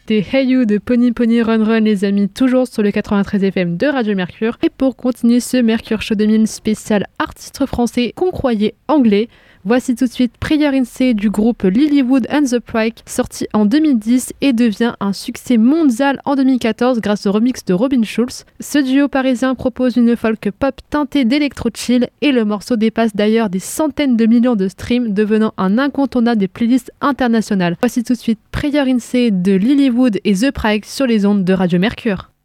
d'écouter Hey You de Pony Pony Run Run, les amis, toujours sur le 93 FM de Radio Mercure. Et pour continuer ce Mercure Show 2000 spécial artiste français qu'on croyait anglais, voici tout de suite Prayer in Say du groupe Lilywood and the Pike, sorti en 2010 et devient un succès mondial en 2014 grâce au remix de Robin Schulz. Ce duo parisien propose une folk pop teintée d'électro-chill et le morceau dépasse d'ailleurs des centaines de millions de streams, devenant un incontournable des playlists internationales. Voici tout de suite Prayer in Say de Lilywood et The Pike sur les ondes de Radio Mercure.